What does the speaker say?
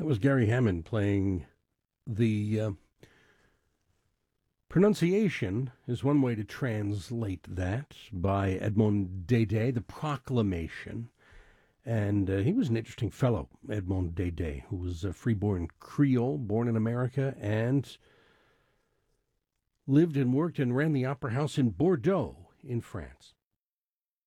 That was Gary Hammond playing the Pronunciation is one way to translate that by Edmond Dede, the Proclamation. And he was an interesting fellow, Edmond Dede, who was a freeborn Creole, born in America, and lived and worked and ran the opera house in Bordeaux in France.